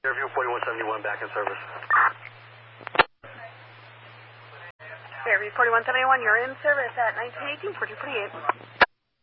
Fairview 4171 back in service. Fairview 4171, you're in service at 1918, 1448.